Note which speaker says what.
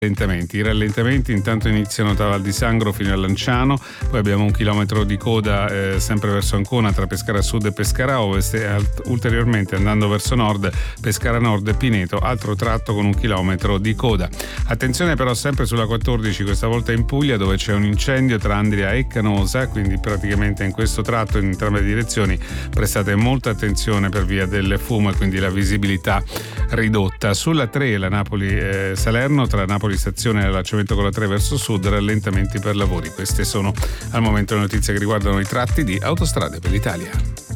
Speaker 1: I rallentamenti intanto iniziano da Val di Sangro fino a Lanciano, poi abbiamo 1 chilometro di coda sempre verso Ancona tra Pescara Sud e Pescara Ovest e ulteriormente andando verso nord Pescara Nord e Pineto, altro tratto con 1 chilometro di coda. Attenzione però sempre sulla 14, questa volta in Puglia, dove c'è un incendio tra Andria e Canosa, quindi praticamente in questo tratto in entrambe le direzioni prestate molta attenzione per via del fumo e quindi la visibilità ridotta. Sulla 3 la Napoli-Salerno tra Napoli stazione e l'allacciamento con la 3 verso sud, rallentamenti per lavori. Queste sono al momento le notizie che riguardano i tratti di Autostrade per l'Italia.